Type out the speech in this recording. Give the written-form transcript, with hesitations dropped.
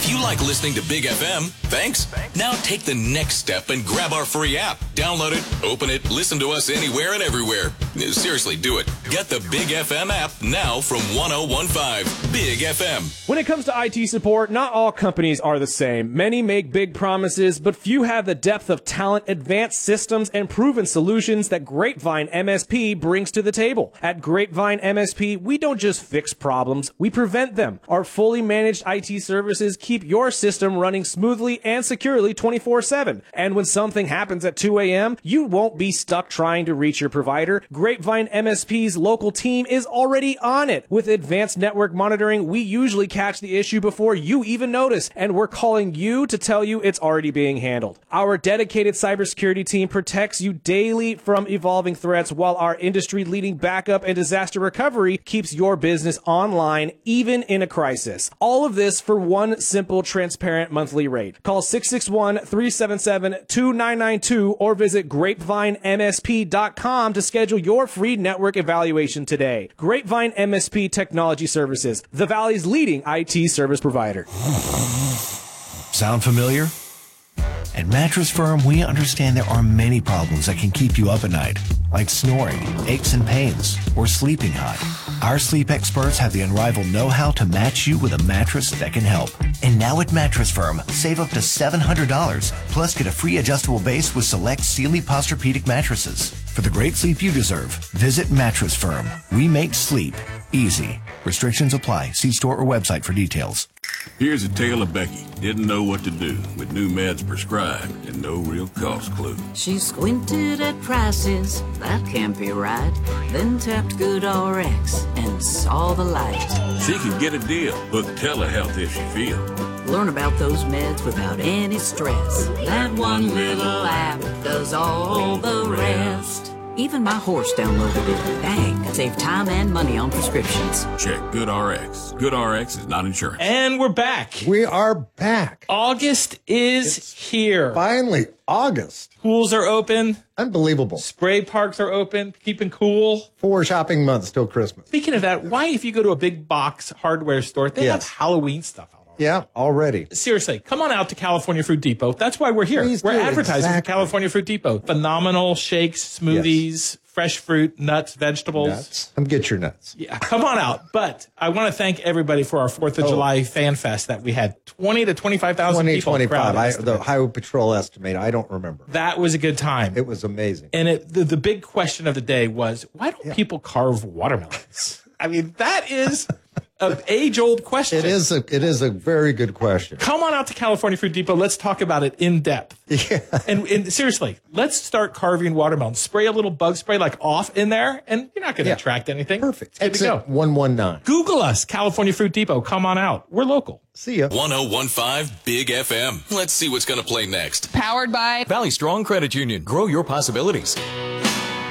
If you like listening to Big FM, thanks. Now take the next step and grab our free app. Download it, open it, listen to us anywhere and everywhere. Seriously, do it. Get the Big FM app now from 1015 Big FM. When it comes to IT support, not all companies are the same. Many make big promises, but few have the depth of talent, advanced systems, and proven solutions that Grapevine MSP brings to the table. At Grapevine MSP, we don't just fix problems, we prevent them. Our fully managed IT services keep your system running smoothly and securely 24/7. And when something happens at 2 a.m., you won't be stuck trying to reach your provider. Grapevine MSP's local team is already on it. With advanced network monitoring, we usually catch the issue before you even notice, and we're calling you to tell you it's already being handled. Our dedicated cybersecurity team protects you daily from evolving threats, while our industry-leading backup and disaster recovery keeps your business online even in a crisis. All of this for one simple, transparent monthly rate. Call 661-377-2992 or visit grapevinemsp.com to schedule your free network evaluation today. Grapevine MSP Technology Services, the Valley's leading IT service provider. Sound familiar? At Mattress Firm, we understand there are many problems that can keep you up at night, like snoring, aches and pains, or sleeping hot. Our sleep experts have the unrivaled know-how to match you with a mattress that can help. And now at Mattress Firm, save up to $700, plus get a free adjustable base with select Sealy Posturepedic mattresses. For the great sleep you deserve, visit Mattress Firm. We make sleep easy. Restrictions apply. See store or website for details. Here's a tale of Becky. Didn't know what to do with new meds prescribed and no real cost clue. She squinted at prices, that can't be right. Then tapped GoodRx and saw the light. She could get a deal. Book telehealth if she feels. Learn about those meds without any stress. That one little app does all the rest. Even my horse downloaded it. Dang, save time and money on prescriptions. Check GoodRx. GoodRx is not insurance. And we're back. We are back. August is here. Finally, August. Pools are open. Unbelievable. Spray parks are open, keeping cool. 4 shopping months till Christmas. Speaking of that, why, if you go to a big box hardware store, they have Halloween stuff out. Yeah, already. Seriously, come on out to California Fruit Depot. That's why we're here. Please we're do, advertising for exactly. California Fruit Depot. Phenomenal shakes, smoothies, fresh fruit, nuts, vegetables. Nuts. Come get your nuts. Yeah, come on out. But I want to thank everybody for our 4th of July Fan Fest that we had 20 to 25,000 people. 25. The Highway Patrol estimate, I don't remember. That was a good time. It was amazing. And the big question of the day was, why don't people carve watermelons? I mean, that is an age-old question. It is a very good question. Come on out to California Fruit Depot. Let's talk about it in depth. Yeah. And seriously, let's start carving watermelons. Spray a little bug spray like off in there, and you're not going to attract anything. Perfect. It's good to Exit 119. Google us, California Fruit Depot. Come on out. We're local. See ya. 1015 Big FM. Let's see what's going to play next. Powered by Valley Strong Credit Union. Grow your possibilities.